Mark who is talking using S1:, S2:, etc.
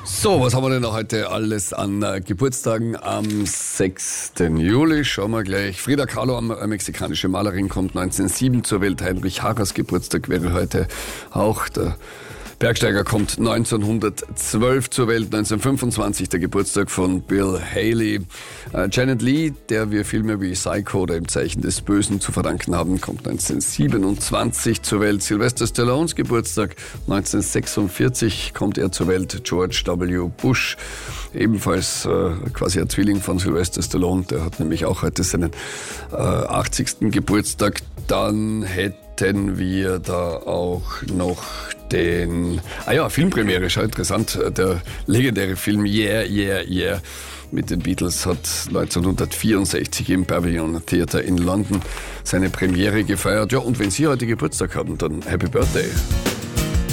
S1: So, was haben wir denn noch heute alles an Geburtstagen am 6. Juli? Schauen wir gleich. Frida Kahlo, eine mexikanische Malerin, kommt 1907 zur Welt. Heinrich Harras Geburtstag wäre heute auch. Der Bergsteiger kommt 1912 zur Welt, 1925 der Geburtstag von Bill Haley. Janet Leigh, der wir Filme wie Psycho oder Im Zeichen des Bösen zu verdanken haben, kommt 1927 zur Welt. Sylvester Stallones Geburtstag, 1946 kommt er zur Welt. George W. Bush, ebenfalls quasi ein Zwilling von Sylvester Stallone, der hat nämlich auch heute seinen 80. Geburtstag. Dann hätten wir da auch noch Filmpremiere, schau interessant, der legendäre Film Yeah, Yeah, Yeah mit den Beatles hat 1964 im Pavilion Theatre in London seine Premiere gefeiert. Ja, und wenn Sie heute Geburtstag haben, dann Happy Birthday.